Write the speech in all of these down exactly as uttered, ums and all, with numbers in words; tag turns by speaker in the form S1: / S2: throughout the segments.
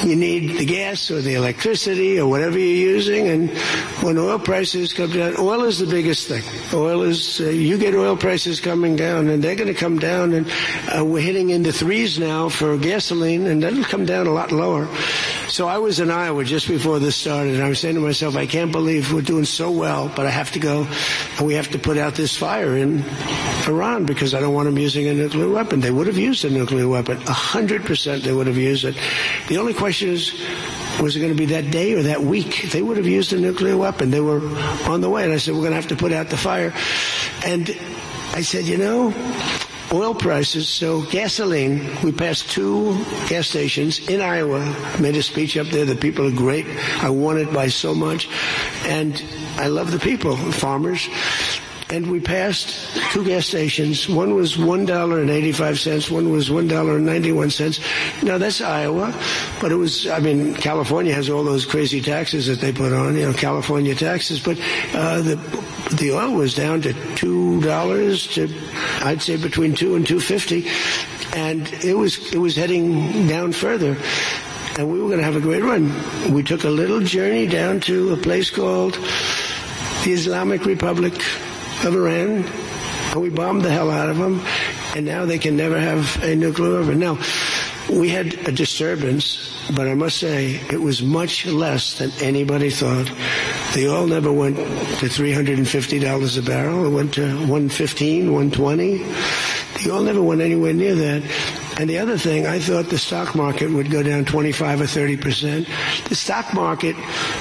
S1: you need the gas or the electricity or whatever you're using. And when oil prices come down, oil is the biggest thing. Oil is, uh, you get oil prices coming down, and they're going to come down, and uh, we're hitting into threes now for gasoline, and that'll come down a lot lower. So I was in Iowa just before this started, and I was saying to myself, I can't believe we're doing so well, but I have to go, and we have to put out this fire in Iran because I don't want them using a nuclear weapon. They would have used a nuclear weapon. A hundred percent they would have used it. The only question is, was it going to be that day or that week? They would have used a nuclear weapon. They were on the way, and I said, we're going to have to put out the fire. And I said, you know, oil prices, so gasoline, we passed two gas stations in Iowa, made a speech up there. The people are great. I won it by so much. And I love the people, farmers. And we passed two gas stations. One was one dollar and eighty-five cents. One was one dollar and ninety-one cents. Now, that's Iowa. But it was, I mean, California has all those crazy taxes that they put on, you know, California taxes. But uh, the the oil was down to two dollars to, I'd say, between two and two fifty. And it was it was heading down further. And we were going to have a great run. We took a little journey down to a place called the Islamic Republic of Iran, and we bombed the hell out of them, and now they can never have a nuclear weapon. Now, we had a disturbance, but I must say it was much less than anybody thought. The oil never went to three hundred fifty dollars a barrel. It went to one fifteen, one twenty. The oil never went anywhere near that. And the other thing, I thought the stock market would go down twenty-five or thirty percent. The stock market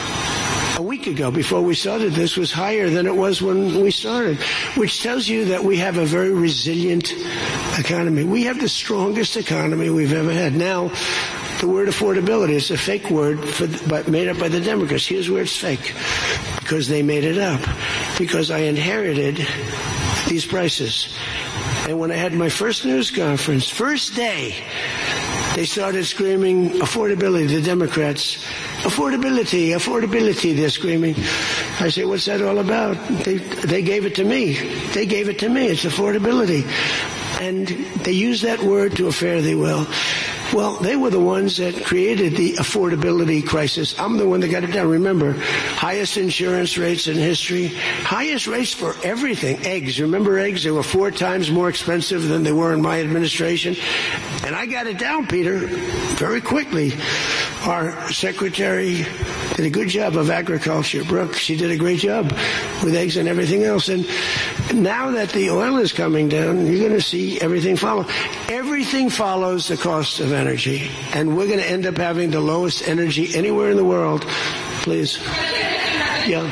S1: a week ago, before we started this, was higher than it was when we started, which tells you that we have a very resilient economy. We have the strongest economy we've ever had. Now, the word affordability is a fake word for, but made up by the Democrats. Here's where it's fake, because they made it up, because I inherited these prices. And when I had my first news conference, first day, they started screaming affordability, the Democrats. Affordability, affordability, they're screaming. I say, what's that all about? They, they gave it to me. They gave it to me. It's affordability. And they use that word to a fare thee well. Well, they were the ones that created the affordability crisis. I'm the one that got it down. Remember, highest insurance rates in history, highest rates for everything. Eggs, remember eggs? They were four times more expensive than they were in my administration. And I got it down, Peter, very quickly. Our secretary did a good job of agriculture, Brooke. She did a great job with eggs and everything else. And now that the oil is coming down, you're going to see everything follow. Everything follows the cost of energy. And we're going to end up having the lowest energy anywhere in the world. Please. Yeah.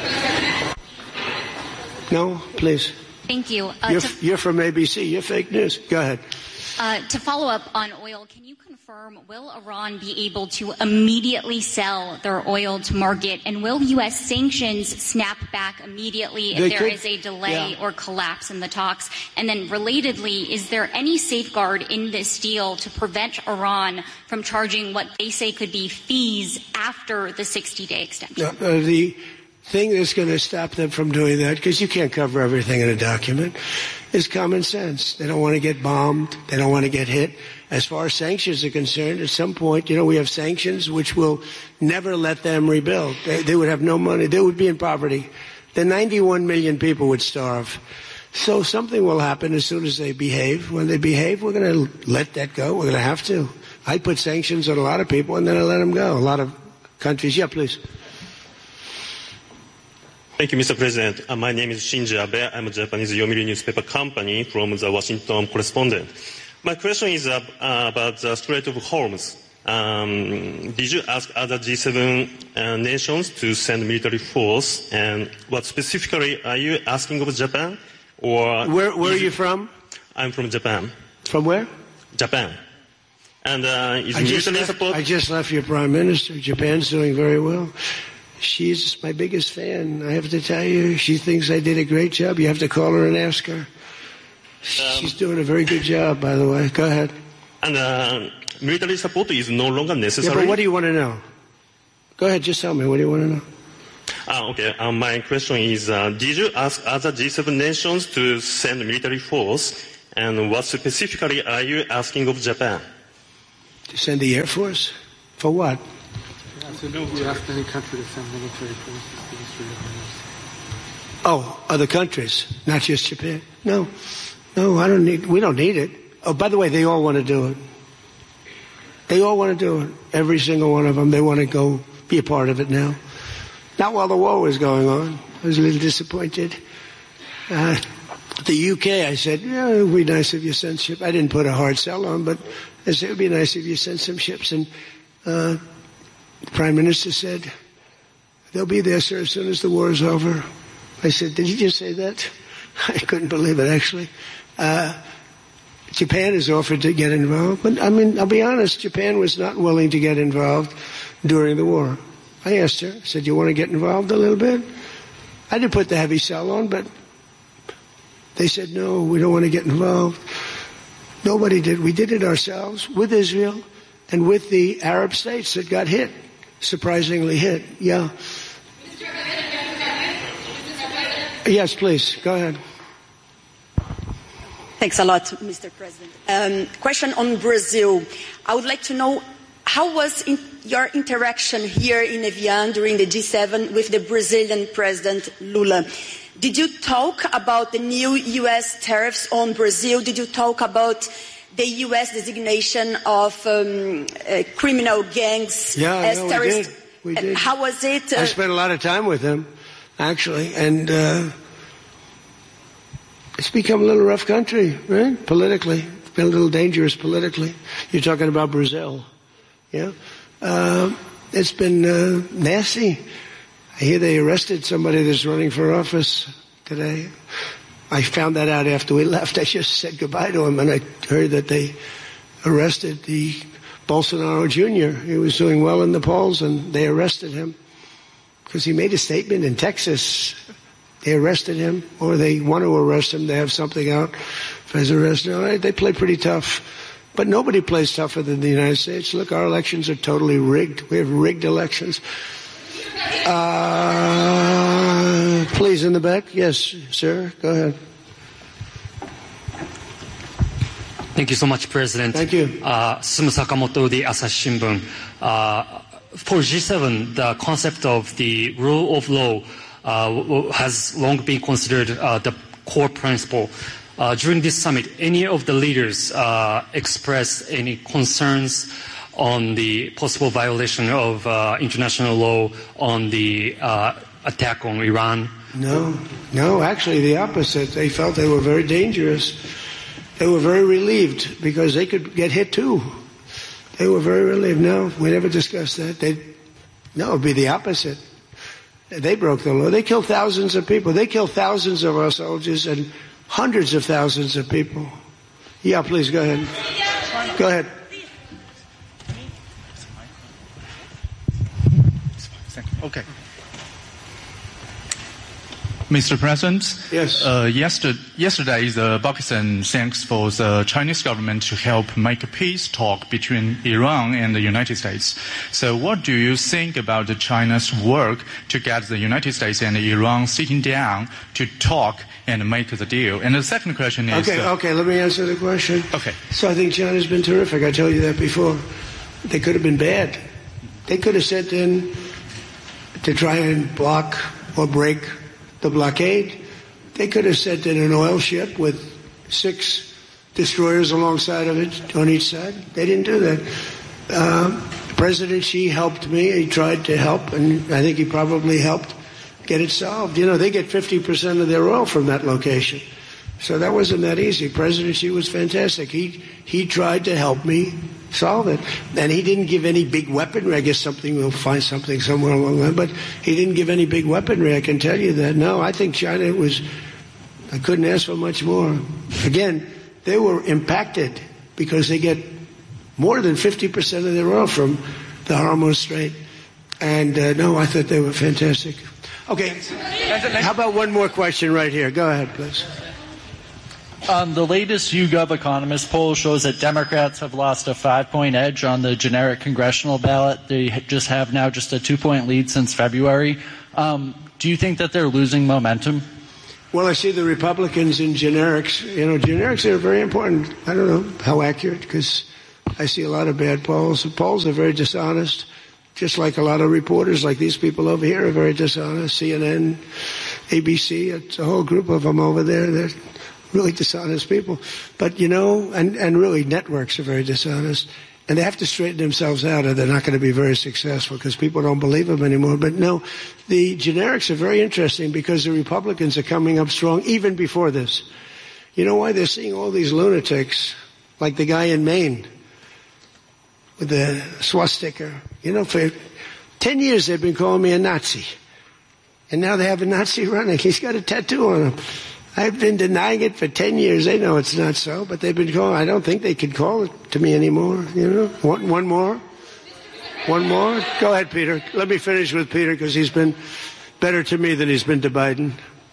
S1: No, please.
S2: Thank you. Uh,
S1: you're,
S2: to,
S1: you're from A B C. You're fake news. Go ahead.
S2: Uh, to follow up on oil, can you confirm, will Iran be able to immediately sell their oil to market? And will U S sanctions snap back immediately if
S1: they
S2: there
S1: could,
S2: is a delay
S1: yeah.
S2: or collapse in the talks? And then relatedly, is there any safeguard in this deal to prevent Iran from charging what they say could be fees after the sixty-day extension?
S1: Uh, uh, the thing that's going to stop them from doing that, because you can't cover everything in a document, is common sense. They don't want to get bombed. They don't want to get hit. As far as sanctions are concerned, at some point, you know, we have sanctions which will never let them rebuild. They, they would have no money. They would be in poverty. The ninety-one million people would starve. So something will happen as soon as they behave. When they behave, we're going to let that go. We're going to have to. I put sanctions on a lot of people, and then I let them go. A lot of countries. Yeah, please.
S3: Thank you, Mister President. Uh, my name is Shinji Abe. I'm a Japanese Yomiuri newspaper company from the Washington Correspondent. My question is uh, uh, about the Strait of Hormuz. Um, did you ask other G seven uh, nations to send military force? And what specifically are you asking of Japan? Or
S1: where, where are you from?
S3: I'm from Japan.
S1: From where?
S3: Japan. And uh, is
S1: I just,
S3: military
S1: left,
S3: support?
S1: I just left your prime minister. Japan's doing very well. She's my biggest fan. I have to tell you, she thinks I did a great job. You have to call her and ask her. She's doing a very good job, by the way. Go ahead.
S3: And uh, military support is no longer necessary.
S1: Yeah, but what do you want to know? Go ahead, just tell me. What do you want to know?
S3: Ah, okay. Um, my question is, uh, did you ask other G seven nations to send military force? And what specifically are you asking of Japan?
S1: To send the Air Force? For what?
S4: So no, we asked any country to send military forces to the Strait of Hormuz.
S1: Oh, other countries, not just Japan. No, no, I don't need. We don't need it. Oh, by the way, they all want to do it. They all want to do it. Every single one of them. They want to go be a part of it now. Not while the war was going on. I was a little disappointed. Uh, the U K, I said, yeah, it would be nice if you sent ships. I didn't put a hard sell on, but I said it would be nice if you sent some ships. And uh, the Prime Minister said, they'll be there, sir, as soon as the war is over. I said, did you just say that? I couldn't believe it, actually. Uh, Japan has offered to get involved. But, I mean, I'll be honest, Japan was not willing to get involved during the war. I asked her, I said, you want to get involved a little bit? I didn't put the heavy sell on, but they said, no, we don't want to get involved. Nobody did. We did it ourselves with Israel and with the Arab states that got hit, surprisingly hit. Yeah. Yes, please. Go ahead.
S5: Thanks a lot, Mister President. Um, question on Brazil. I would like to know, how was in your interaction here in Evian during the G seven with the Brazilian President Lula? Did you talk about the new U S tariffs on Brazil? Did you talk about the U S designation of um, uh, criminal gangs
S1: yeah,
S5: as
S1: no,
S5: terrorists?
S1: We did. We did.
S5: How was it? Uh,
S1: I spent a lot of time with him, actually, and uh, it's become a little rough country, right? Politically. It's been a little dangerous politically. You're talking about Brazil, yeah? Uh, it's been uh, nasty. I hear they arrested somebody that's running for office today. I found that out after we left. I just said goodbye to him, and I heard that they arrested the Bolsonaro Junior He was doing well in the polls, and they arrested him because he made a statement in Texas. They arrested him, or they want to arrest him. They have something out for his arrest. They play pretty tough. But nobody plays tougher than the United States. Look, our elections are totally rigged. We have rigged elections. Uh, please, in the back. Yes, sir. Go ahead.
S6: Thank you so much, President.
S1: Thank you.
S6: Uh, Sumu Sakamoto, the Asahi Shimbun. Uh, for G seven, the concept of the rule of law uh, has long been considered uh, the core principle. Uh, during this summit, any of the leaders uh, expressed any concerns on the possible violation of uh, international law on the uh, attack on Iran?
S1: No, no, actually the opposite. They felt they were very dangerous. They were very relieved because they could get hit too. They were very relieved. No, we never discussed that. They, no, it would be the opposite. They broke the law. They killed thousands of people. They killed thousands of our soldiers and hundreds of thousands of people. Yeah, please, go ahead. Go ahead.
S7: Okay. Mister President,
S1: yes.
S7: Uh, yesterday, yesterday, the Pakistan thanks for the Chinese government to help make a peace talk between Iran and the United States. So, what do you think about the China's work to get the United States and Iran sitting down to talk and make the deal? And the second question is...
S1: Okay,
S7: uh,
S1: okay, let me answer the question.
S7: Okay.
S1: So I think China's been terrific. I told you that before. They could have been bad. They could have sent in to try and block or break the blockade. They could have sent in an oil ship with six destroyers alongside of it on each side. They didn't do that. Uh, President Xi helped me. He tried to help, and I think he probably helped get it solved. You know, they get fifty percent of their oil from that location. So that wasn't that easy. President Xi was fantastic. He he tried to help me solve it. And he didn't give any big weaponry. I guess something, we'll find something somewhere along the line. But he didn't give any big weaponry, I can tell you that. No, I think China was, I couldn't ask for much more. Again, they were impacted because they get more than fifty percent of their oil from the Hormuz Strait. And uh, no, I thought they were fantastic. Okay, how about one more question right here? Go ahead, please.
S8: Um, the latest YouGov Economist poll shows that Democrats have lost a five-point edge on the generic congressional ballot. They just have now just a two-point lead since February. Um, do you think that they're losing momentum?
S1: Well, I see the Republicans in generics. You know, generics are very important. I don't know how accurate, because I see a lot of bad polls. The polls are very dishonest. just like a lot of reporters, like these people over here, are very dishonest. C N N, A B C, it's a whole group of them over there. They're really dishonest people. But, you know, and, and really networks are very dishonest. And they have to straighten themselves out or they're not going to be very successful because people don't believe them anymore. But no, the generics are very interesting because the Republicans are coming up strong even before this. You know why? They're seeing all these lunatics, like the guy in Maine with the swastika. You know, for ten years they've been calling me a Nazi. And now they have a Nazi running. He's got a tattoo on him. I've been denying it for ten years. They know it's not so, but they've been calling. I don't think they can call it to me anymore. You know, one, one more, one more. Go ahead, Peter. Let me finish with Peter because he's been better to me than he's been to Biden.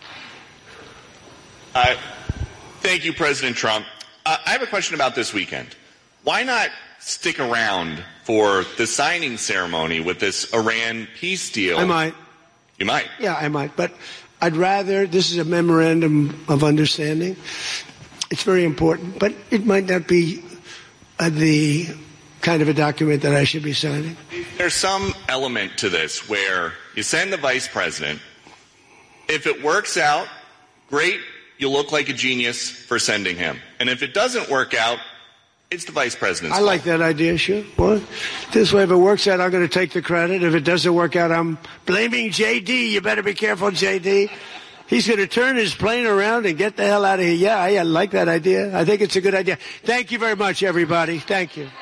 S9: Uh, thank you, President Trump. Uh, I have a question about this weekend. Why not stick around for the signing ceremony with this Iran peace deal?
S1: I might.
S9: You might.
S1: Yeah, I might, but. I'd rather, this is a memorandum of understanding. It's very important, but it might not be uh, the kind of a document that I should be signing.
S9: There's some element to this where you send the vice president. If it works out, great, you look like a genius for sending him. And if it doesn't work out, it's the vice president's
S1: I like that idea, sure. Well, this way, if it works out, I'm going to take the credit. If it doesn't work out, I'm blaming J D. You better be careful, J D. He's going to turn his plane around and get the hell out of here. Yeah, I, I like that idea. I think it's a good idea. Thank you very much, everybody. Thank you.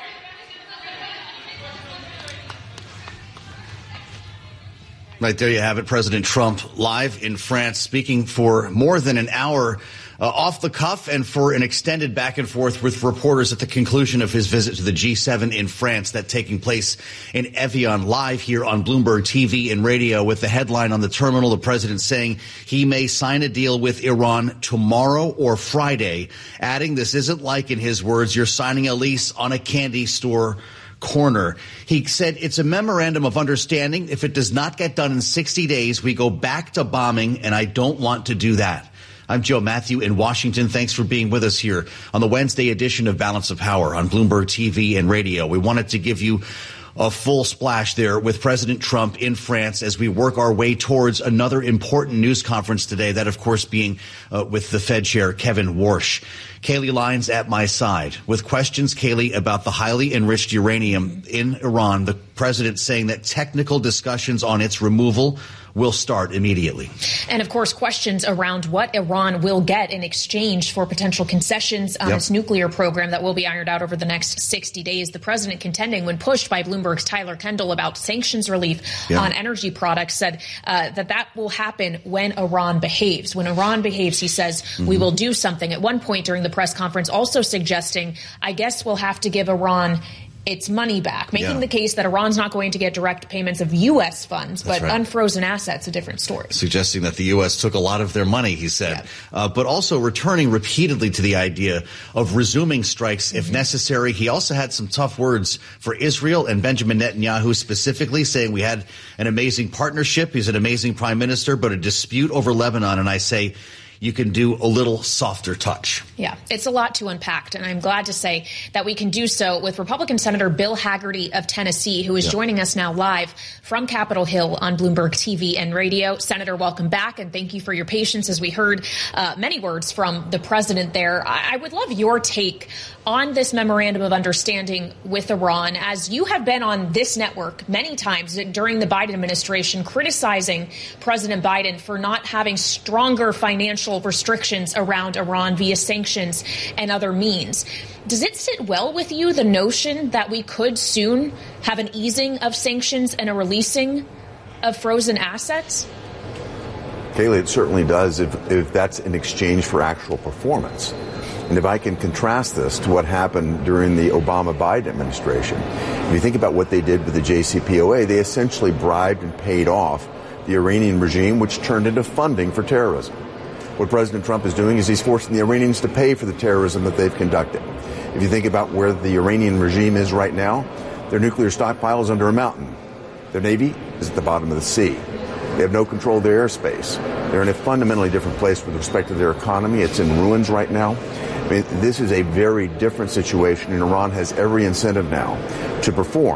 S10: Right there you have it. President Trump live in France speaking for more than an hour uh, off the cuff and for an extended back and forth with reporters at the conclusion of his visit to the G seven in France, that taking place in Evian, live here on Bloomberg T V and radio with the headline on the terminal. The president saying he may sign a deal with Iran tomorrow or Friday, adding this isn't like, in his words, you're signing a lease on a candy store corner. He said it's a memorandum of understanding. If it does not get done in sixty days, we go back to bombing, and I don't want to do that. I'm Joe Matthew in Washington. Thanks for being with us here on the Wednesday edition of Balance of Power on Bloomberg T V and radio. We wanted to give you a full splash there with President Trump in France as we work our way towards another important news conference today, that, of course, being uh, with the Fed Chair, Kevin Warsh. Kayleigh Lyons at my side with questions, Kayleigh, about the highly enriched uranium in Iran. The president saying that technical discussions on its removal will start immediately.
S11: And, of course, questions around what Iran will get in exchange for potential concessions on
S10: yep.
S11: its nuclear program that will be ironed out over the next sixty days. The president, contending when pushed by Bloomberg's Tyler Kendall about sanctions relief yep. on energy products, said uh, that that will happen when Iran behaves. When Iran behaves, he says, mm-hmm. we will do something. At one point during the press conference, also suggesting, I guess we'll have to give Iran its money back, making
S10: yeah.
S11: the case that Iran's not going to get direct payments of U S funds,
S10: That's
S11: but
S10: right.
S11: unfrozen assets, a different story.
S10: Suggesting that the U S took a lot of their money, he said,
S11: yeah.
S10: uh, but also returning repeatedly to the idea of resuming strikes if mm-hmm. necessary. He also had some tough words for Israel and Benjamin Netanyahu, specifically saying we had an amazing partnership. He's an amazing prime minister, but a dispute over Lebanon. And I say, you can do a little softer touch.
S11: Yeah, it's a lot to unpack, and I'm glad to say that we can do so with Republican Senator Bill Hagerty of Tennessee, who is yeah. joining us now live from Capitol Hill on Bloomberg T V and radio. Senator, welcome back, and thank you for your patience as we heard uh, many words from the president there. I-, I would love your take on this memorandum of understanding with Iran, as you have been on this network many times during the Biden administration criticizing President Biden for not having stronger financial restrictions around Iran via sanctions and other means. Does it sit well with you, the notion that we could soon have an easing of sanctions and a releasing of frozen assets?
S12: Kayleigh, it certainly does if, if that's in exchange for actual performance. And if I can contrast this to what happened during the Obama-Biden administration, if you think about what they did with the J C P O A, they essentially bribed and paid off the Iranian regime, which turned into funding for terrorism. What President Trump is doing is he's forcing the Iranians to pay for the terrorism that they've conducted. If you think about where the Iranian regime is right now, their nuclear stockpile is under a mountain. Their Navy is at the bottom of the sea. They have no control of their airspace. They're in a fundamentally different place with respect to their economy. It's in ruins right now. I mean, this is a very different situation, and Iran has every incentive now to perform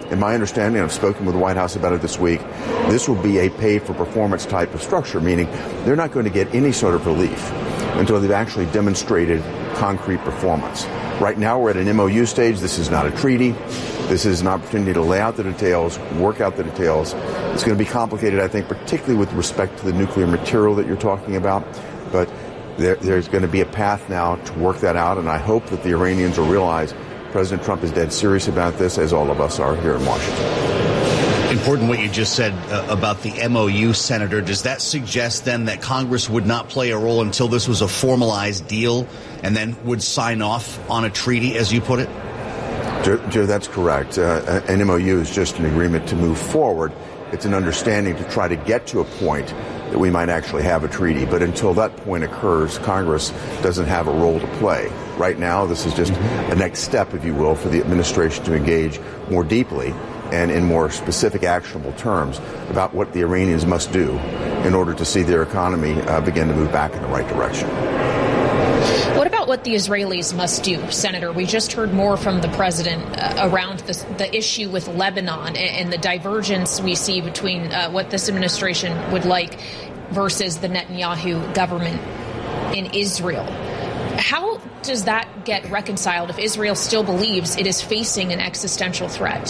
S12: in my understanding, I've spoken with the White House about it this week, this will be a pay-for-performance type of structure, meaning they're not going to get any sort of relief until they've actually demonstrated concrete performance. Right now, we're at an M O U stage. This is not a treaty. This is an opportunity to lay out the details, work out the details. It's going to be complicated, I think, particularly with respect to the nuclear material that you're talking about. But there, there's going to be a path now to work that out, and I hope that the Iranians will realize President Trump is dead serious about this, as all of us are here in Washington.
S10: Important what you just said uh, about the M O U, Senator. Does that suggest then that Congress would not play a role until this was a formalized deal and then would sign off on a treaty, as you put it?
S12: Joe, Joe that's correct. Uh, an M O U is just an agreement to move forward. It's an understanding to try to get to a point that we might actually have a treaty. But until that point occurs, Congress doesn't have a role to play. Right now, this is just a next step, if you will, for the administration to engage more deeply and in more specific, actionable terms about what the Iranians must do in order to see their economy uh, begin to move back in the right direction.
S11: What about what the Israelis must do, Senator? We just heard more from the president uh, around this, the issue with Lebanon and, and the divergence we see between uh, what this administration would like versus the Netanyahu government in Israel. How does that get reconciled if Israel still believes it is facing an existential threat?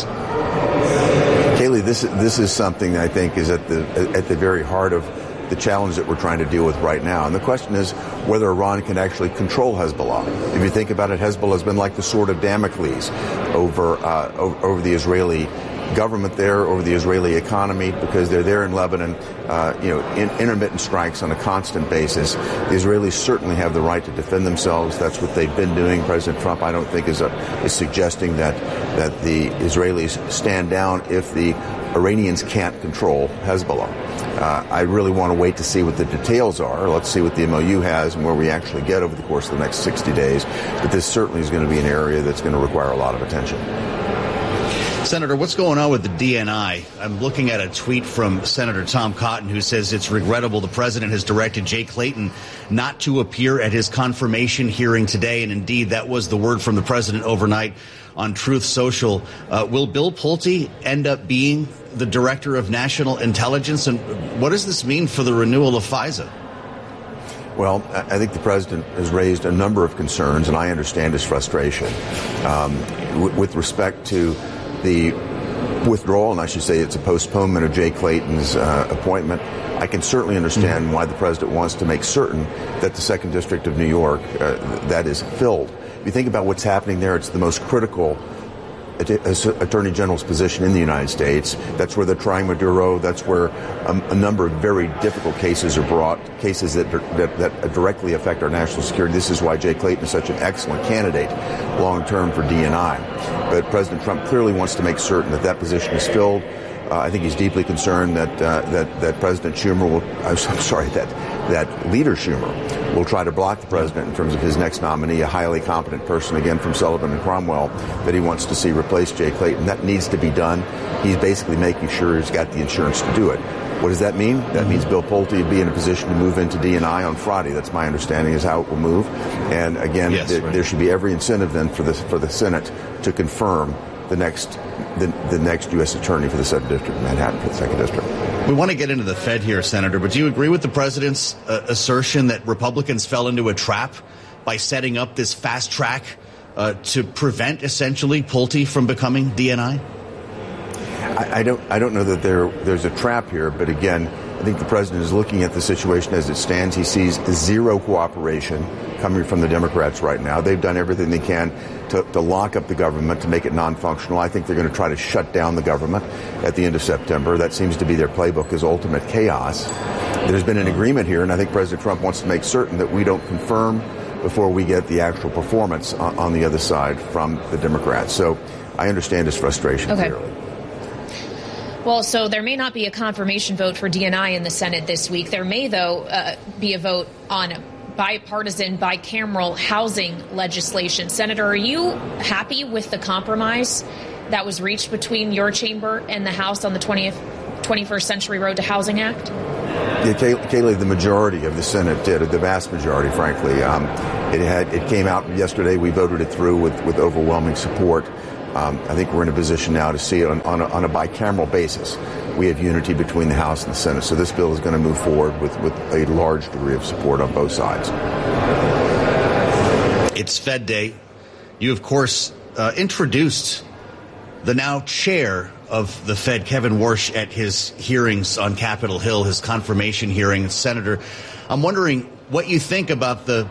S12: Kayleigh, this this is something that I think is at the at the very heart of the challenge that we're trying to deal with right now. And the question is whether Iran can actually control Hezbollah. If you think about it, Hezbollah has been like the sword of Damocles over uh, over, over the Israeli government there, over the Israeli economy, because they're there in Lebanon, uh, you know, in, intermittent strikes on a constant basis. The Israelis certainly have the right to defend themselves. That's what they've been doing. President Trump, I don't think, is, a, is suggesting that, that the Israelis stand down if the Iranians can't control Hezbollah. Uh, I really want to wait to see what the details are. Let's see what the M O U has and where we actually get over the course of the next sixty days. But this certainly is going to be an area that's going to require a lot of attention.
S10: Senator, what's going on with the D N I? I'm looking at a tweet from Senator Tom Cotton who says it's regrettable the president has directed Jay Clayton not to appear at his confirmation hearing today. And indeed, that was the word from the president overnight on Truth Social. Uh, will Bill Pulte end up being the director of national intelligence? And what does this mean for the renewal of FISA?
S12: Well, I think the president has raised a number of concerns, and I understand his frustration um, w- with respect to the withdrawal, and I should say it's a postponement of Jay Clayton's uh, appointment. I can certainly understand mm-hmm. why the president wants to make certain that the Second District of New York, uh, that is filled. If you think about what's happening there, it's the most critical Attorney General's position in the United States. That's where they're trying Maduro. That's where um, a number of very difficult cases are brought, cases that, that that directly affect our national security. This is why Jay Clayton is such an excellent candidate long-term for D N I. But President Trump clearly wants to make certain that that position is filled. Uh, I think he's deeply concerned that uh, that that President Schumer will. I'm sorry that that Leader Schumer will try to block the president in terms of his next nominee, a highly competent person, again from Sullivan and Cromwell, that he wants to see replace Jay Clayton. That needs to be done. He's basically making sure he's got the insurance to do it. What does that mean? That means Bill Pulte will be in a position to move into D N I on Friday. That's my understanding is how it will move. And again,
S10: yes,
S12: th-
S10: right.
S12: there should be every incentive then for the for the Senate to confirm the next the, the next U S attorney for the Second District of Manhattan for the Second District.
S10: We want to get into the Fed here, Senator, but do you agree with the president's uh, assertion that Republicans fell into a trap by setting up this fast track uh, to prevent essentially Pulte from becoming D N I?
S12: I, I don't I don't know that there there's a trap here, but again, I think the president is looking at the situation as it stands. He sees zero cooperation coming from the Democrats right now. They've done everything they can to, to lock up the government, to make it non-functional. I think they're going to try to shut down the government at the end of September. That seems to be their playbook, is ultimate chaos. There's been an agreement here, and I think President Trump wants to make certain that we don't confirm before we get the actual performance on, on the other side from the Democrats. So I understand his frustration
S11: okay.
S12: clearly.
S11: Well, so there may not be a confirmation vote for D N I in the Senate this week. There may, though, uh, be a vote on bipartisan, bicameral housing legislation. Senator, are you happy with the compromise that was reached between your chamber and the House on the twentieth, twenty-first Century Road to Housing Act?
S12: Yeah, Kay- Kayleigh, the majority of the Senate did, the vast majority, frankly. Um, it had it came out yesterday. We voted it through with, with overwhelming support. Um, I think we're in a position now to see it on, on, a, on a bicameral basis. We have unity between the House and the Senate, so this bill is going to move forward with, with a large degree of support on both sides.
S10: It's Fed Day. You, of course, uh, introduced the now chair of the Fed, Kevin Warsh, at his hearings on Capitol Hill, his confirmation hearing. Senator, I'm wondering what you think about the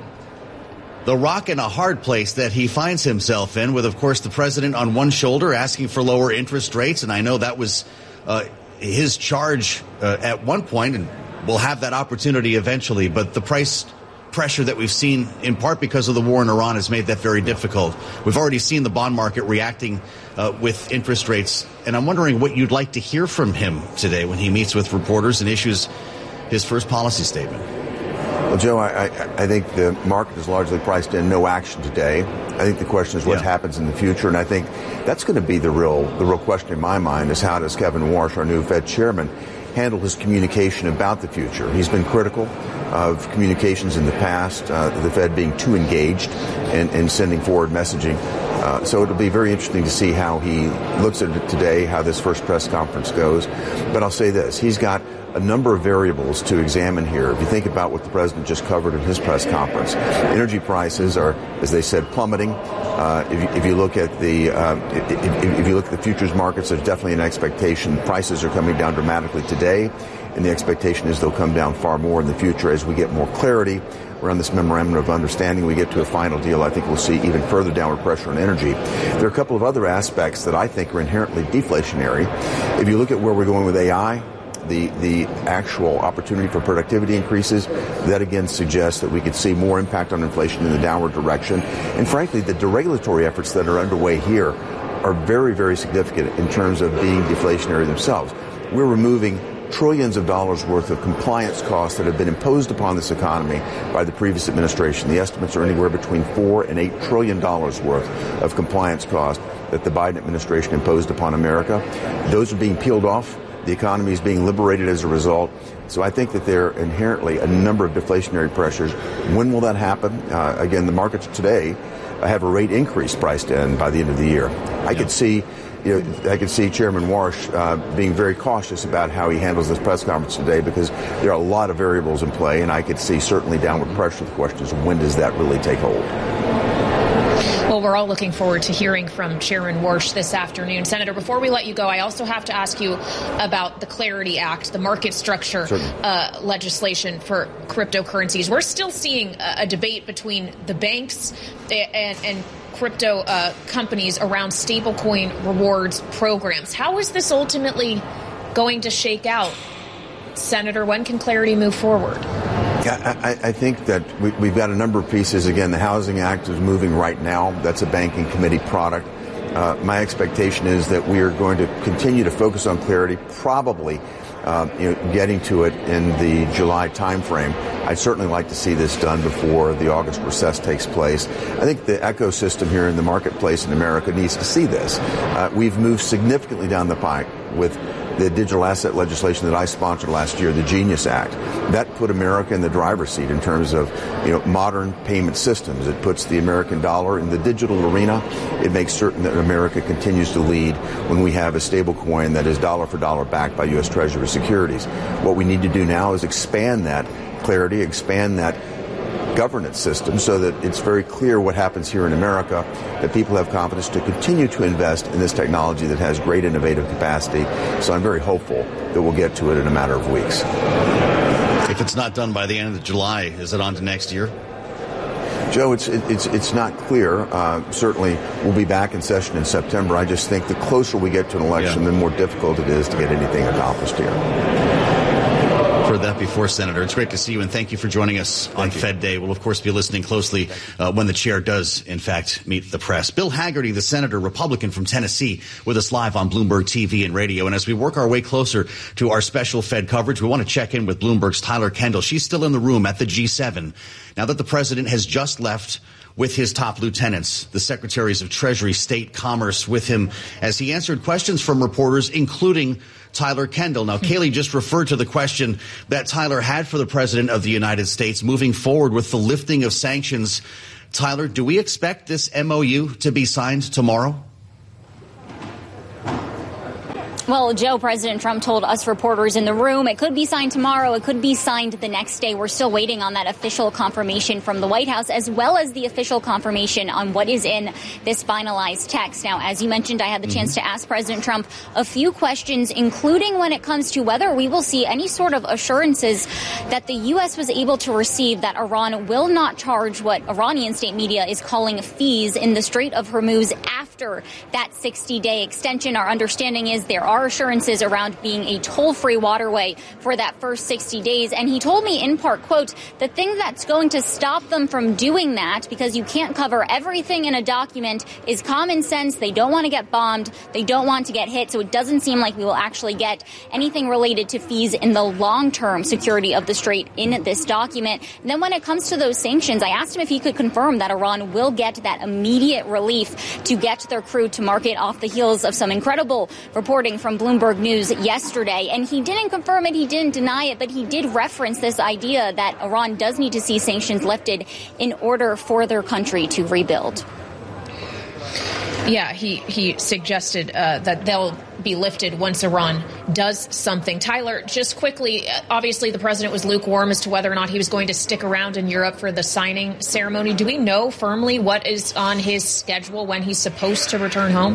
S10: the rock and a hard place that he finds himself in, with, of course, the president on one shoulder asking for lower interest rates. And I know that was uh, his charge uh, at one point, and we'll have that opportunity eventually. But the price pressure that we've seen, in part because of the war in Iran, has made that very difficult. We've already seen the bond market reacting uh, with interest rates. And I'm wondering what you'd like to hear from him today when he meets with reporters and issues his first policy statement.
S12: Well, Joe, I, I, I think the market is largely priced in no action today. I think the question is what yeah. happens in the future, and I think that's going to be the real the real question in my mind is how does Kevin Warsh, our new Fed chairman, handle his communication about the future. He's been critical of communications in the past, uh, the Fed being too engaged in, in sending forward messaging. Uh, so it'll be very interesting to see how he looks at it today, how this first press conference goes. But I'll say this, he's got a number of variables to examine here. If you think about what the president just covered in his press conference, energy prices are, as they said, plummeting. Uh, if, you, if you look at the uh, if, if you look at the futures markets, there's definitely an expectation prices are coming down dramatically today, and the expectation is they'll come down far more in the future as we get more clarity around this memorandum of understanding. We get to a final deal. I think we'll see even further downward pressure on energy. There are a couple of other aspects that I think are inherently deflationary. If you look at where we're going with A I, the the actual opportunity for productivity increases, that again suggests that we could see more impact on inflation in the downward direction. And frankly, the deregulatory efforts that are underway here are very, very significant in terms of being deflationary themselves. We're removing trillions of dollars worth of compliance costs that have been imposed upon this economy by the previous administration. The estimates are anywhere between four and eight trillion dollars worth of compliance costs that the Biden administration imposed upon America. Those are being peeled off. The economy is being liberated as a result. So I think that there are inherently a number of deflationary pressures. When will that happen? Uh, again, the markets today have a rate increase priced in by the end of the year. I could see, you know, I could see Chairman Warsh uh, being very cautious about how he handles this press conference today because there are a lot of variables in play, and I could see certainly downward pressure. The question is, when does that really take hold?
S11: Well, we're all looking forward to hearing from Chairman Warsh this afternoon. Senator, before we let you go, I also have to ask you about the Clarity Act, the market structure uh, legislation for cryptocurrencies. We're still seeing a, a debate between the banks and, and crypto uh, companies around stablecoin rewards programs. How is this ultimately going to shake out? Senator, when can Clarity move forward?
S12: I, I think that we, we've got a number of pieces. Again, the Housing Act is moving right now. That's a banking committee product. Uh, my expectation is that we are going to continue to focus on Clarity, probably uh, you know, getting to it in the July timeframe. I'd certainly like to see this done before the August recess takes place. I think the ecosystem here in the marketplace in America needs to see this. Uh, we've moved significantly down the pike with the digital asset legislation that I sponsored last year, the Genius Act. That put America in the driver's seat in terms of, you know, modern payment systems. It puts the American dollar in the digital arena. It makes certain that America continues to lead when we have a stable coin that is dollar for dollar backed by U S Treasury securities. What we need to do now is expand that Clarity, expand that governance system so that it's very clear what happens here in America, that people have confidence to continue to invest in this technology that has great innovative capacity. So I'm very hopeful that we'll get to it in a matter of weeks.
S10: If it's not done by the end of July, is it on to next year?
S12: Joe, it's it's it's not clear. Uh, certainly, we'll be back in session in September. I just think the closer we get to an election, yeah. the more difficult it is to get anything accomplished here.
S10: Heard that before, Senator. It's great to see you, and thank you for joining us thank on you. Fed Day. We'll, of course, be listening closely uh, when the chair does, in fact, meet the press. Bill Hagerty, the senator, Republican from Tennessee, with us live on Bloomberg T V and radio. And as we work our way closer to our special Fed coverage, we want to check in with Bloomberg's Tyler Kendall. She's still in the room at the G seven. Now that the president has just left with his top lieutenants, the secretaries of Treasury, State, Commerce, with him as he answered questions from reporters, including Tyler Kendall. Now, Kayleigh just referred to the question that Tyler had for the President of the United States moving forward with the lifting of sanctions. Tyler, do we expect this M O U to be signed tomorrow?
S2: Well, Joe, President Trump told us reporters in the room it could be signed tomorrow. It could be signed the next day. We're still waiting on that official confirmation from the White House, as well as the official confirmation on what is in this finalized text. Now, as you mentioned, I had the mm-hmm. chance to ask President Trump a few questions, including when it comes to whether we will see any sort of assurances that the U S was able to receive that Iran will not charge what Iranian state media is calling fees in the Strait of Hormuz after that sixty-day extension. Our understanding is there are assurances around being a toll-free waterway for that first sixty days. And he told me in part, quote, the thing that's going to stop them from doing that, because you can't cover everything in a document, is common sense. They don't want to get bombed. They don't want to get hit. So it doesn't seem like we will actually get anything related to fees in the long-term security of the Strait in this document. And then when it comes to those sanctions, I asked him if he could confirm that Iran will get that immediate relief to get their crew to market off the heels of some incredible reporting from Bloomberg News yesterday. And he didn't confirm it, he didn't deny it, but he did reference this idea that Iran does need to see sanctions lifted in order for their country to rebuild.
S11: Yeah, he, he suggested uh, that they'll be lifted once Iran does something. Tyler, just quickly, obviously the president was lukewarm as to whether or not he was going to stick around in Europe for the signing ceremony. Do we know firmly what is on his schedule when he's supposed to return home?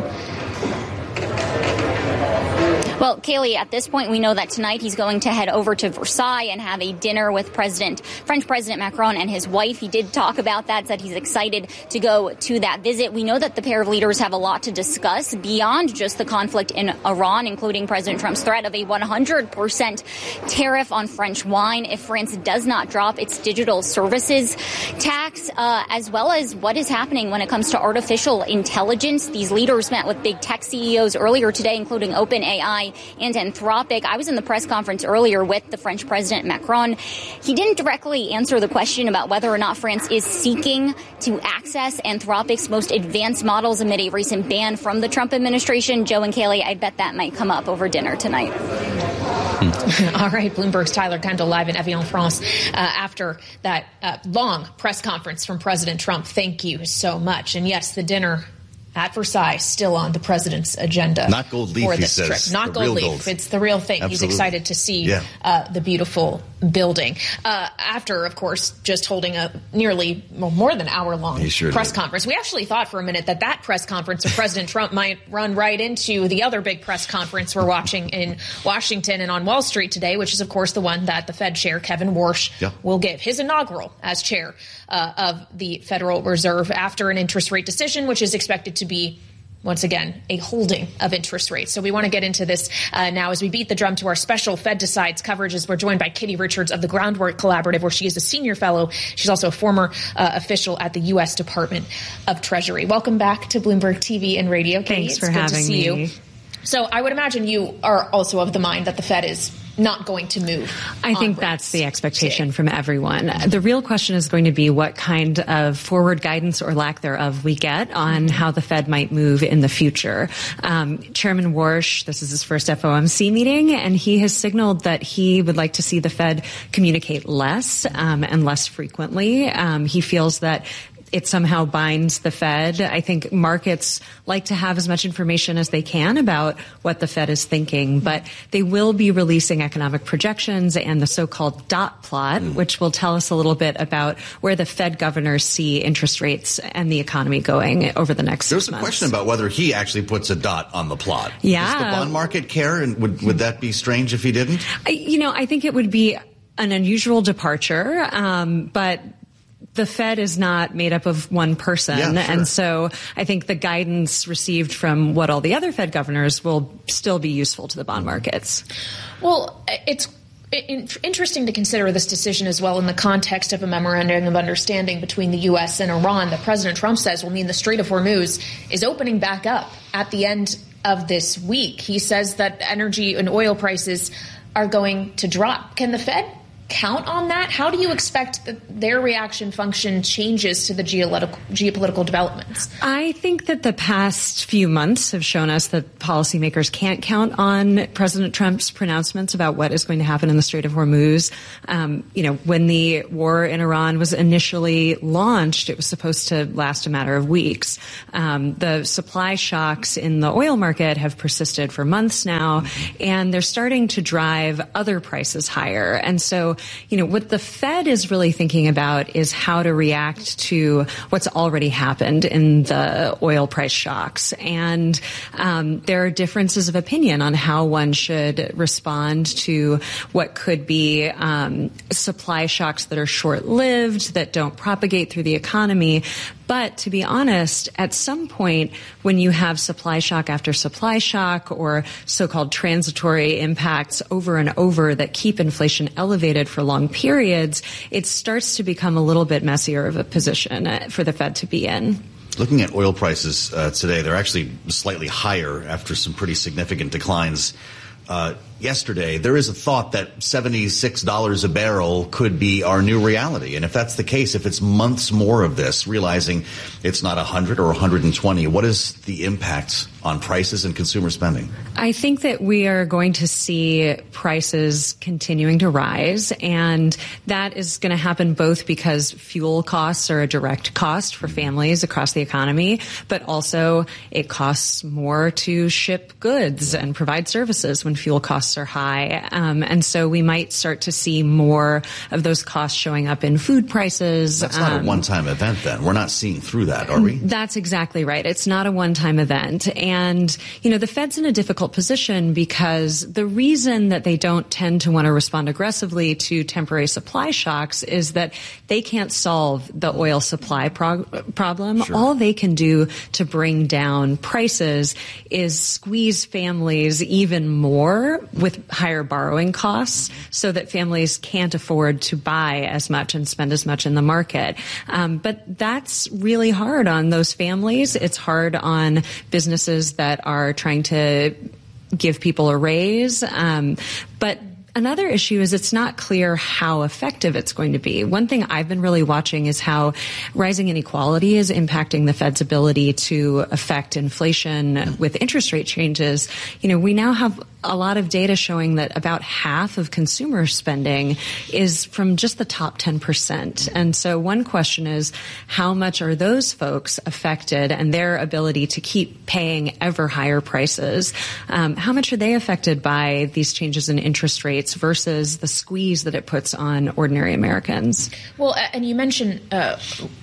S2: Well, Kaylee, at this point, we know that tonight he's going to head over to Versailles and have a dinner with President, French President Macron and his wife. He did talk about that, said he's excited to go to that visit. We know that the pair of leaders have a lot to discuss beyond just the conflict in Iran, including President Trump's threat of a one hundred percent tariff on French wine if France does not drop its digital services tax, uh, as well as what is happening when it comes to artificial intelligence. These leaders met with big tech C E Os earlier today, including OpenAI and Anthropic. I was in the press conference earlier with the French President Macron. He didn't directly answer the question about whether or not France is seeking to access Anthropic's most advanced models amid a recent ban from the Trump administration. Joe and Kaylee, I bet that might come up over dinner tonight.
S11: All right, Bloomberg's Tyler Kendall live in Evian, France, uh, after that uh, long press conference from President Trump. Thank you so much. And yes, the dinner at Versailles still on the president's agenda.
S10: Not gold leaf,
S11: for this
S10: he says.
S11: Trip. Not
S10: the
S11: gold leaf.
S10: Gold.
S11: It's the real thing.
S10: Absolutely.
S11: He's excited to see
S10: yeah.
S11: uh, the beautiful building. Uh, after, of course, just holding a nearly well, more than hour-long
S10: sure
S11: press
S10: did.
S11: conference. We actually thought for a minute that that press conference of President Trump might run right into the other big press conference we're watching in Washington and on Wall Street today, which is, of course, the one that the Fed chair, Kevin Warsh,
S10: yeah.
S11: will give. His inaugural as chair uh, of the Federal Reserve after an interest rate decision, which is expected to be once again, a holding of interest rates. So we want to get into this uh, now as we beat the drum to our special Fed Decides coverage, as we're joined by Kitty Richards of the Groundwork Collaborative, where she is a senior fellow. She's also a former uh, official at the U S Department of Treasury. Welcome back to Bloomberg T V and Radio, Kitty.
S13: Thanks
S11: it's
S13: for
S11: good
S13: having
S11: to see
S13: me.
S11: You. So I would imagine you are also of the mind that the Fed is not going to move.
S13: I think that's the expectation from everyone. The real question is going to be what kind of forward guidance or lack thereof we get on how the Fed might move in the future. Um, Chairman Warsh, this is his first F O M C meeting, and he has signaled that he would like to see the Fed communicate less um, and less frequently. Um, he feels that it somehow binds the Fed. I think markets like to have as much information as they can about what the Fed is thinking, but they will be releasing economic projections and the so-called dot plot, mm. which will tell us a little bit about where the Fed governors see interest rates and the economy going over the next
S10: There's
S13: six
S10: a
S13: months.
S10: question about whether he actually puts a dot on the plot.
S13: Yeah.
S10: Does the bond market care, and would, would that be strange if he didn't?
S13: I, you know, I think it would be an unusual departure, um, but the Fed is not made up of one person.
S10: Yeah, sure.
S13: And so I think the guidance received from what all the other Fed governors will still be useful to the bond markets.
S11: Well, it's interesting to consider this decision as well in the context of a memorandum of understanding between the U S and Iran that President Trump says will mean the Strait of Hormuz is opening back up at the end of this week. He says that energy and oil prices are going to drop. Can the Fed count on that? How do you expect that their reaction function changes to the geopolitical, geopolitical developments?
S13: I think that the past few months have shown us that policymakers can't count on President Trump's pronouncements about what is going to happen in the Strait of Hormuz. Um, you know, when the war in Iran was initially launched, it was supposed to last a matter of weeks. Um, the supply shocks in the oil market have persisted for months now, and they're starting to drive other prices higher. And so, you know, what the Fed is really thinking about is how to react to what's already happened in the oil price shocks. And um, there are differences of opinion on how one should respond to what could be um, supply shocks that are short-lived, that don't propagate through the economy. But to be honest, at some point when you have supply shock after supply shock or so-called transitory impacts over and over that keep inflation elevated for long periods, it starts to become a little bit messier of a position for the Fed to be in.
S10: Looking at oil prices uh, today, they're actually slightly higher after some pretty significant declines uh, yesterday. There is a thought that seventy-six dollars a barrel could be our new reality. And if that's the case, if it's months more of this, realizing it's not one hundred or one hundred twenty, what is the impact on prices and consumer spending?
S13: I think that we are going to see prices continuing to rise, and that is going to happen both because fuel costs are a direct cost for families across the economy, but also it costs more to ship goods and provide services when fuel costs are high. Um, and so we might start to see more of those costs showing up in food prices.
S10: That's not um, a one-time event then. We're not seeing through that, are we?
S13: That's exactly right. It's not a one-time event. And, you know, the Fed's in a difficult position because the reason that they don't tend to want to respond aggressively to temporary supply shocks is that they can't solve the oil supply prog- problem.
S10: Sure.
S13: All they can do to bring down prices is squeeze families even more with higher borrowing costs so that families can't afford to buy as much and spend as much in the market. Um, but that's really hard on those families. It's hard on businesses that are trying to give people a raise. Um, but another issue is it's not clear how effective it's going to be. One thing I've been really watching is how rising inequality is impacting the Fed's ability to affect inflation with interest rate changes. You know, we now have a lot of data showing that about half of consumer spending is from just the top ten percent. And so one question is, how much are those folks affected and their ability to keep paying ever higher prices? Um, how much are they affected by these changes in interest rates versus the squeeze that it puts on ordinary Americans?
S11: Well, and you mentioned uh,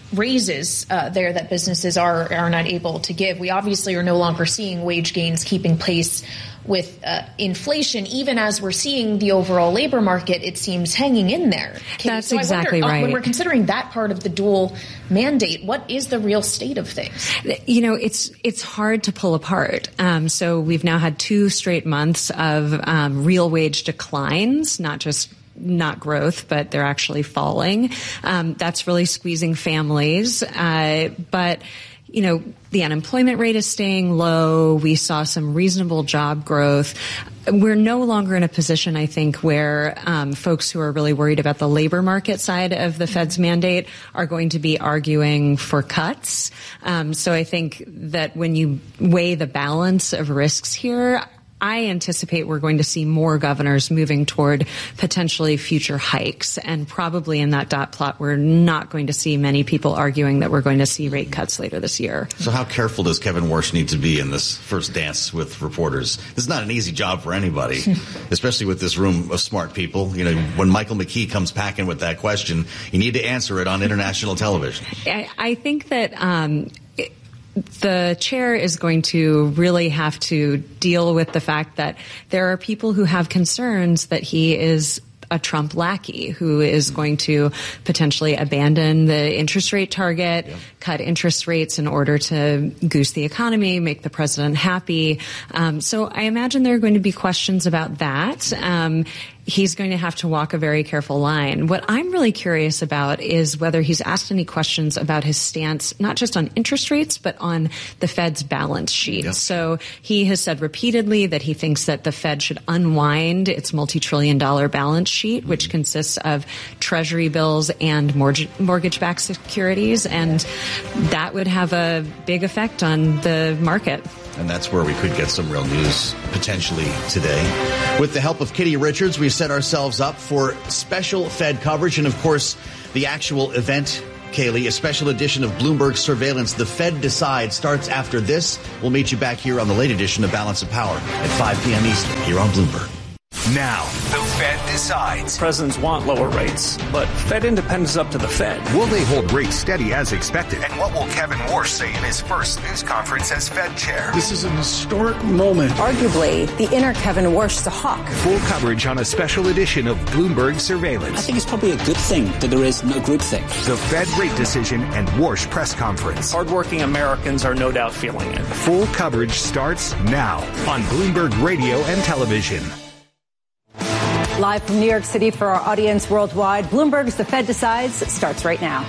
S11: raises uh, there that businesses are, are not able to give. We obviously are no longer seeing wage gains keeping pace with uh, inflation, even as we're seeing the overall labor market, it seems, hanging in there. Katie,
S13: That's
S11: so
S13: exactly
S11: I wonder,
S13: right.
S11: Uh, when we're considering that part of the dual mandate, what is the real state of things?
S13: You know, it's it's hard to pull apart. Um, so we've now had two straight months of um, real wage declines, not just not growth, but they're actually falling. Um, that's really squeezing families. Uh, but you know, the unemployment rate is staying low. We saw some reasonable job growth. We're no longer in a position, I think, where um, folks who are really worried about the labor market side of the Fed's mandate are going to be arguing for cuts. Um, so I think that when you weigh the balance of risks here, I anticipate we're going to see more governors moving toward potentially future hikes. And probably in that dot plot, we're not going to see many people arguing that we're going to see rate cuts later this year.
S10: So how careful does Kevin Warsh need to be in this first dance with reporters? This is not an easy job for anybody, especially with this room of smart people. You know, when Michael McKee comes packing with that question, you need to answer it on international television.
S13: I, I think that um, it, the chair is going to really have to deal with the fact that there are people who have concerns that he is a Trump lackey who is going to potentially abandon the interest rate target, yeah. cut interest rates in order to goose the economy, make the president happy. Um, so I imagine there are going to be questions about that. Um, he's going to have to walk a very careful line. What I'm really curious about is whether he's asked any questions about his stance, not just on interest rates, but on the Fed's balance sheet. Yep. So he has said repeatedly that he thinks that the Fed should unwind its multi-trillion dollar balance sheet, which consists of treasury bills and mortgage, mortgage-backed securities. And that would have a big effect on the market.
S10: And that's where we could get some real news potentially today. With the help of Kitty Richards, we've set ourselves up for special Fed coverage. And, of course, the actual event, Kaylee, a special edition of Bloomberg Surveillance. The Fed Decides starts after this. We'll meet you back here on the late edition of Balance of Power at five p.m. Eastern here on Bloomberg.
S14: Now, the Fed decides.
S15: Presidents want lower rates, but Fed independence is up to the Fed.
S14: Will they hold rates steady as expected? And what will Kevin Warsh say in his first news conference as Fed chair?
S16: This is an historic moment.
S17: Arguably, the inner Kevin Warsh is a hawk.
S14: Full coverage on a special edition of Bloomberg Surveillance.
S18: I think it's probably a good thing that there is no groupthink.
S14: The Fed rate decision and Warsh press conference.
S15: Hardworking Americans are no doubt feeling it.
S14: Full coverage starts now on Bloomberg Radio and Television.
S17: Live from New York City for our audience worldwide, Bloomberg's The Fed Decides starts right now.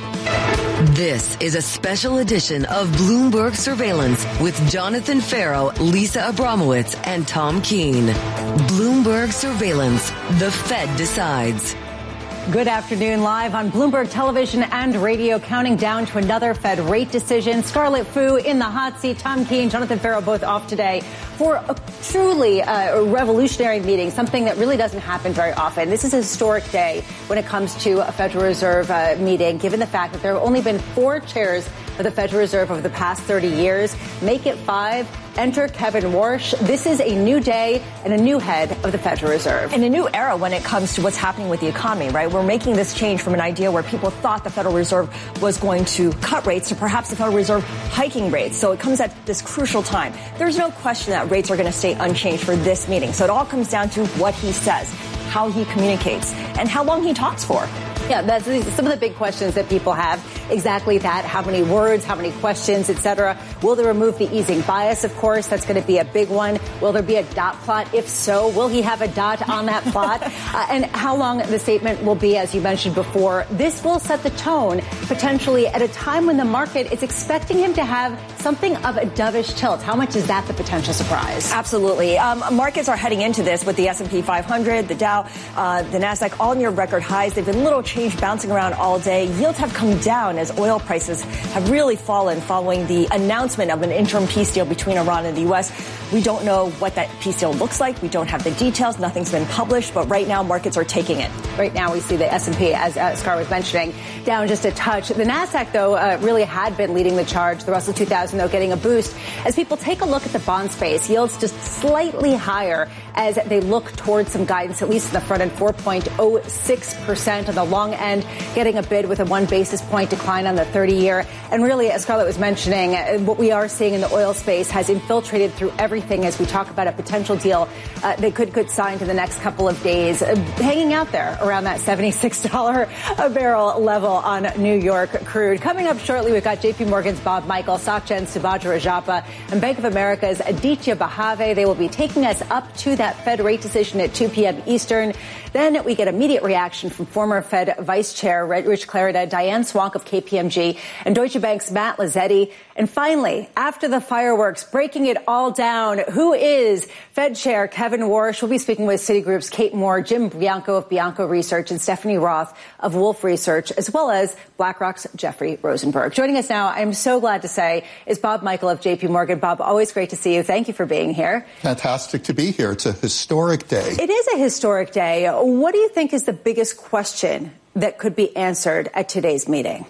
S19: This is a special edition of Bloomberg Surveillance with Jonathan Farrow, Lisa Abramowitz, and Tom Keene. Bloomberg Surveillance, The Fed Decides.
S17: Good afternoon, live on Bloomberg Television and radio, counting down to another Fed rate decision. Scarlett Fu in the hot seat, Tom Keene, Jonathan Farrow both off today for a truly uh, revolutionary meeting, something that really doesn't happen very often. This is a historic day when it comes to a Federal Reserve uh, meeting, given the fact that there have only been four chairs of the Federal Reserve over the past thirty years. Make it five. Enter Kevin Warsh. This is a new day and a new head of the Federal Reserve.
S20: And a new era when it comes to what's happening with the economy, right? We're making this change from an idea where people thought the Federal Reserve was going to cut rates to perhaps the Federal Reserve hiking rates. So it comes at this crucial time. There's no question that rates are going to stay unchanged for this meeting. So it all comes down to what he says, how he communicates, and how long he talks for.
S17: Yeah, that's some of the big questions that people have. Exactly that. How many words, how many questions, et cetera. Will they remove the easing bias? Of course, that's going to be a big one. Will there be a dot plot? If so, will he have a dot on that plot? uh, and how long the statement will be, as you mentioned before. This will set the tone potentially at a time when the market is expecting him to have something of a dovish tilt. How much is that the potential surprise?
S20: Absolutely. Um, markets are heading into this with the S and P five hundred, the Dow, uh, the NASDAQ, all near record highs. They've been little change bouncing around all day. Yields have come down as oil prices have really fallen following the announcement of an interim peace deal between Iran and the U S. We don't know what that peace deal looks like. We don't have the details. Nothing's been published, but right now markets are taking it.
S17: Right now we see the S and P, as uh, Scar was mentioning, down just a touch. The NASDAQ, though, uh, really had been leading the charge. The Russell two thousand, though, getting a boost as people take a look at the bond space. Yields just slightly higher as they look towards some guidance, at least in the front end, four point oh six percent on the long end, getting a bid with a one basis point decline on the thirty-year. And really, as Scarlett was mentioning, what we are seeing in the oil space has infiltrated through everything as we talk about a potential deal uh, they could could sign to the next couple of days, uh, hanging out there around that seventy-six dollars a barrel level on New York crude. Coming up shortly, we've got J P Morgan's Bob Michael, SocGen's Subhadra Rajappa, and Bank of America's Aditya Bahave. They will be taking us up to that Fed rate decision at two p.m. Eastern. Then we get immediate reaction from former Fed Vice Chair Rich Clarida, Diane Swank of K P M G, and Deutsche Bank's Matt Lazzetti. And finally, after the fireworks, breaking it all down, who is Fed Chair Kevin Warsh? We'll be speaking with Citigroup's Kate Moore, Jim Bianco of Bianco Research, and Stephanie Roth of Wolfe Research, as well as BlackRock's Jeffrey Rosenberg. Joining us now, I'm so glad to say, is Bob Michael of J P Morgan. Bob, always great to see you. Thank you for being here.
S21: Fantastic to be here. It's a historic day.
S17: It is a historic day. What do you think is the biggest question that could be answered at today's meeting?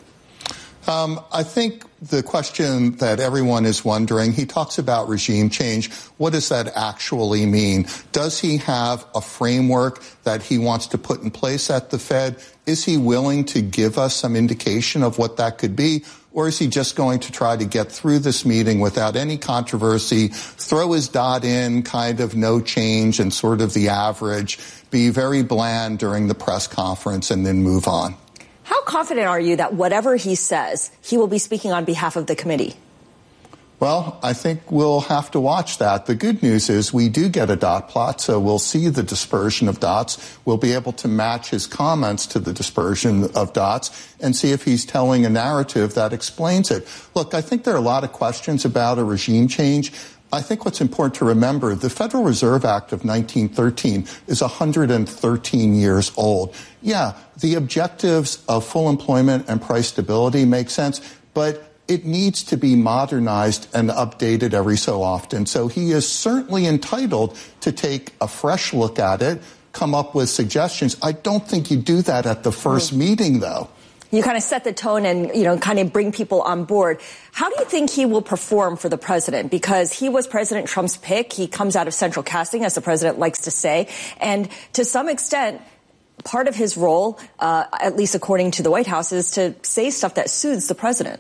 S21: Um, I think the question that everyone is wondering, he talks about regime change. What does that actually mean? Does he have a framework that he wants to put in place at the Fed? Is he willing to give us some indication of what that could be? Or is he just going to try to get through this meeting without any controversy, throw his dot in, kind of no change and sort of the average, be very bland during the press conference and then move on?
S20: How confident are you that whatever he says, he will be speaking on behalf of the committee?
S21: Well, I think we'll have to watch that. The good news is we do get a dot plot, so we'll see the dispersion of dots. We'll be able to match his comments to the dispersion of dots and see if he's telling a narrative that explains it. Look, I think there are a lot of questions about a regime change. I think what's important to remember, the Federal Reserve Act of nineteen thirteen is one hundred thirteen years old. Yeah, the objectives of full employment and price stability make sense, but it needs to be modernized and updated every so often. So he is certainly entitled to take a fresh look at it, come up with suggestions. I don't think you do that at the first mm-hmm. meeting, though.
S20: You kind of set the tone and, you know, kind of bring people on board. How do you think he will perform for the president? Because he was President Trump's pick. He comes out of central casting, as the president likes to say. And to some extent, part of his role, uh, at least according to the White House, is to say stuff that soothes the president.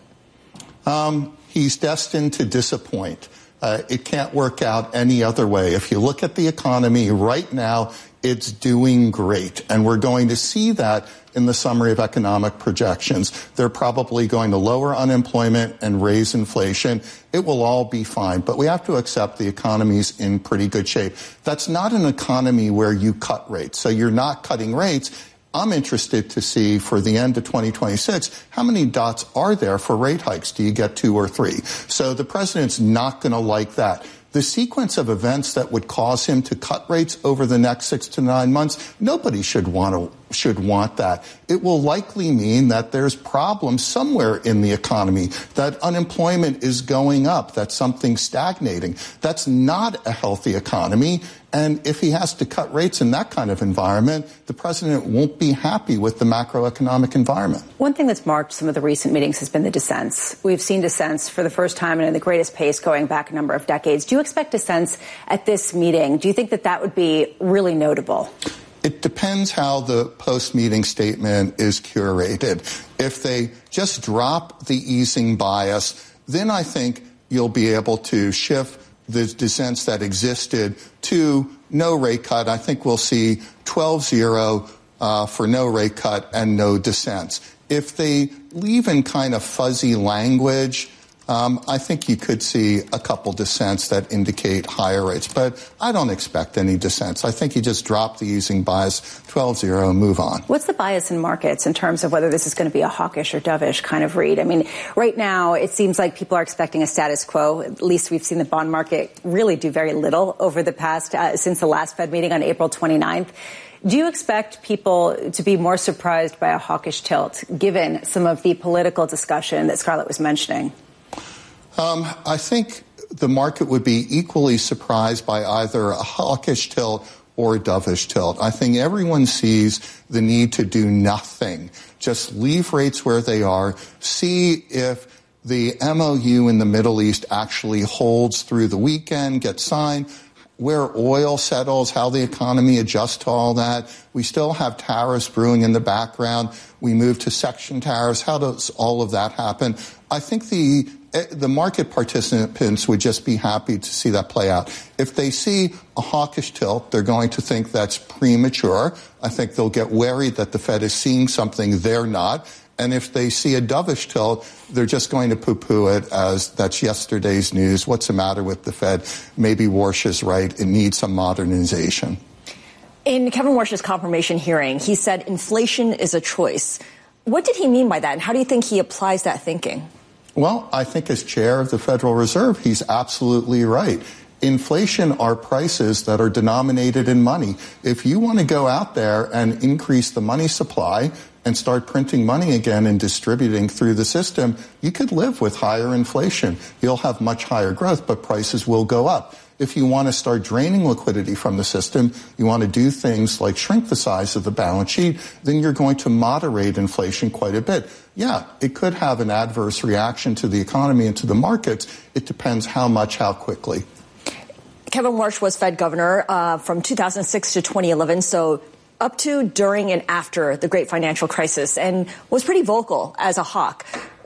S21: Um, he's destined to disappoint. Uh, it can't work out any other way. If you look at the economy right now, it's doing great. And we're going to see that in the summary of economic projections. They're probably going to lower unemployment and raise inflation. It will all be fine. But we have to accept the economy's in pretty good shape. That's not an economy where you cut rates. So you're not cutting rates. I'm interested to see for the end of twenty twenty-six, how many dots are there for rate hikes? Do you get two or three? So the president's not going to like that. The sequence of events that would cause him to cut rates over the next six to nine months, nobody should want to should want that. It will likely mean that there's problems somewhere in the economy, that unemployment is going up, that something's stagnating. That's not a healthy economy. And if he has to cut rates in that kind of environment, the president won't be happy with the macroeconomic environment.
S17: One thing that's marked some of the recent meetings has been the dissents. We've seen dissents for the first time and at the greatest pace going back a number of decades. Do you expect dissents at this meeting? Do you think that that would be really notable?
S21: It depends how the post-meeting statement is curated. If they just drop the easing bias, then I think you'll be able to shift the dissents that existed to no rate cut. I think we'll see twelve zero uh, for no rate cut and no dissents. If they leave in kind of fuzzy language, Um, I think you could see a couple dissents that indicate higher rates, but I don't expect any dissents. I think you just drop the easing bias, twelve zero, and move on.
S17: What's the bias in markets in terms of whether this is going to be a hawkish or dovish kind of read? I mean, right now, it seems like people are expecting a status quo. At least we've seen the bond market really do very little over the past, uh, since the last Fed meeting on April twenty-ninth. Do you expect people to be more surprised by a hawkish tilt, given some of the political discussion that Scarlett was mentioning?
S21: Um, I think the market would be equally surprised by either a hawkish tilt or a dovish tilt. I think everyone sees the need to do nothing. Just leave rates where they are, see if the M O U in the Middle East actually holds through the weekend, gets signed, where oil settles, how the economy adjusts to all that. We still have tariffs brewing in the background. We move to section tariffs. How does all of that happen? I think the the market participants would just be happy to see that play out. If they see a hawkish tilt, they're going to think that's premature. I think they'll get worried that the Fed is seeing something they're not. And if they see a dovish tilt, they're just going to poo-poo it as that's yesterday's news. What's the matter with the Fed? Maybe Warsh is right. It needs some modernization.
S20: In Kevin Warsh's confirmation hearing, he said inflation is a choice. What did he mean by that, and how do you think he applies that thinking?
S21: Well, I think as chair of the Federal Reserve, he's absolutely right. Inflation are prices that are denominated in money. If you want to go out there and increase the money supply and start printing money again and distributing through the system, you could live with higher inflation. You'll have much higher growth, but prices will go up. If you want to start draining liquidity from the system, you want to do things like shrink the size of the balance sheet, then you're going to moderate inflation quite a bit. Yeah, it could have an adverse reaction to the economy and to the markets. It depends how much, how quickly.
S20: Kevin Warsh was Fed governor uh, from two thousand six to twenty eleven, so up to, during, and after the great financial crisis, and was pretty vocal as a hawk. Or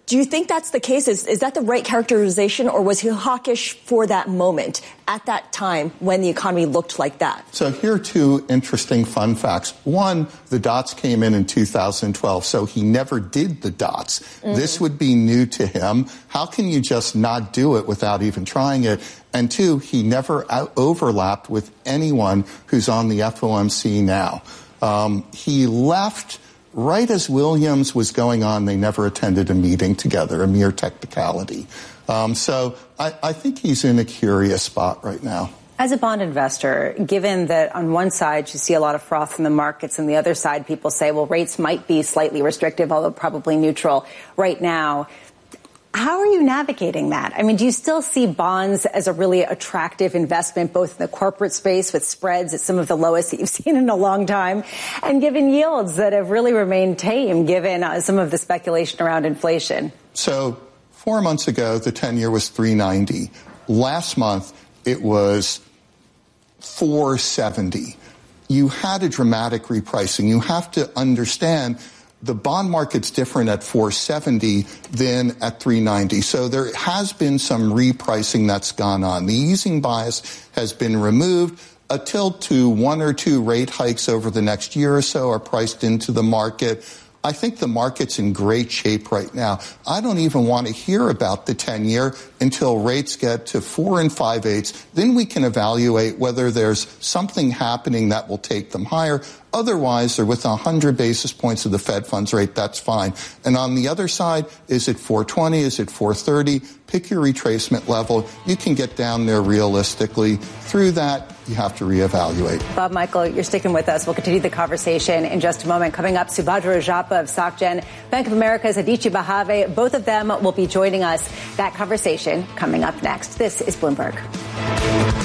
S20: Do you think that's the case? Is, is that the right characterization, or was he hawkish for that moment at that time when the economy looked like that?
S21: So here are two interesting fun facts. One, the dots came in in two thousand twelve, so he never did the dots. Mm-hmm. This would be new to him. How can you just not do it without even trying it? And two, he never out- overlapped with anyone who's on the F O M C now. Um, he left right as Williams was going on. They never attended a meeting together, a mere technicality. Um, so I, I think he's in a curious spot right now.
S17: As a bond investor, given that on one side you see a lot of froth in the markets, and the other side people say, well, rates might be slightly restrictive, although probably neutral right now. How are you navigating that? I mean, do you still see bonds as a really attractive investment, both in the corporate space with spreads at some of the lowest that you've seen in a long time, and given yields that have really remained tame given uh, some of the speculation around inflation?
S21: So four months ago, the ten-year was three ninety. Last month, it was four seventy. You had a dramatic repricing. You have to understand the bond market's different at four seventy than at three ninety. So there has been some repricing that's gone on. The easing bias has been removed. A tilt to one or two rate hikes over the next year or so are priced into the market. I think the market's in great shape right now. I don't even want to hear about the ten-year until rates get to four and five-eighths. Then we can evaluate whether there's something happening that will take them higher. Otherwise, they're within one hundred basis points of the Fed funds rate. That's fine. And on the other side, is it four twenty? Is it four thirty? Pick your retracement level. You can get down there realistically. Through that, you have to reevaluate.
S17: Bob Michael, you're sticking with us. We'll continue the conversation in just a moment. Coming up, Subhadra Rajappa of SocGen, Bank of America's Adichie Bahave. Both of them will be joining us. That conversation coming up next. This is Bloomberg.